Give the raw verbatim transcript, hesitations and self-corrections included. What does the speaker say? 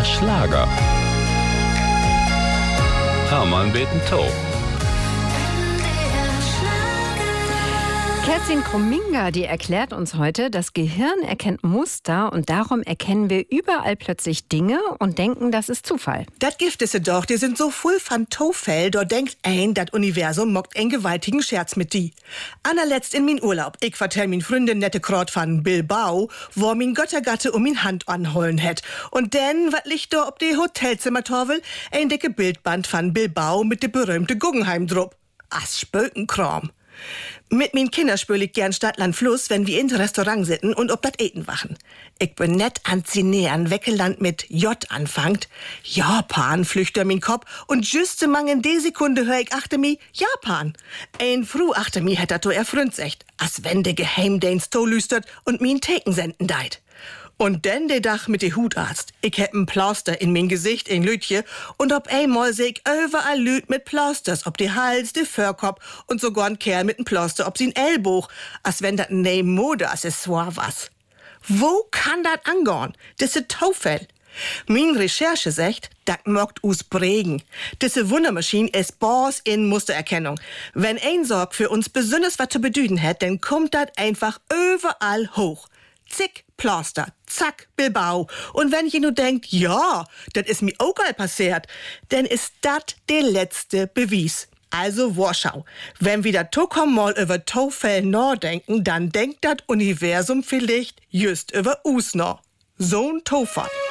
Schlager. Hermann beten Tau. Kerstin Krumminga, die erklärt uns heute, das Gehirn erkennt Muster und darum erkennen wir überall plötzlich Dinge und denken, das ist Zufall. Das gibt es doch, die sind so voll von Tofel, da denkt ein, das Universum mockt einen gewaltigen Scherz mit die. Allerletzt in min Urlaub, ich vertell min Freundin nette Krot von Bilbao, wo min Göttergatte um min Hand anholen het. Und denn, wat liegt da ob die Hotelzimmertorvel? Ein dicke Bildband von Bilbao mit de berühmte Guggenheim drup. As Spökenkram. Mit min Kinder spül ich gern Stadtland Fluss, wenn wir ins Restaurant sitten und ob dat Eten wachen. Ich bin net an Zinäern weggeland mit J anfangt. Japan flüchter min Kopf und juste mang in de Sekunde hör ich achte mi Japan. Ein Fru achte mi hätt dat to erfrünzt echt, as wenn de Geheimdienst to lüstert und min Theken senden deit. Und denn de Dach mit de Hutarzt. Ich hätt n Plauster in min Gesicht in Lütje und ob einmal seh ich überall Lüt mit Plausters, ob de Hals, de Förkop und sogar n Kerl mit n Plauster ob sin Ellboch, as wenn dat ne Modeaccessoire was. Wo kann dat angorn? Das ist Taufell. Min Recherche sagt, dat mockt us Bregen. Diese Wundermaschine ist Boss in Mustererkennung. Wenn ein Sorg für uns besonders was zu bedüden hat, dann kommt dat einfach überall hoch. Zick, Plaster, zack, Bilbao. Und wenn je nur denkt, ja, das ist mir auch mal passiert, dann ist dat der letzte Beweis. Also Warschau. Wenn wir dat Tokom mal über Tofel nachdenken, dann denkt dat Universum vielleicht just über us noch. So'n Tofa.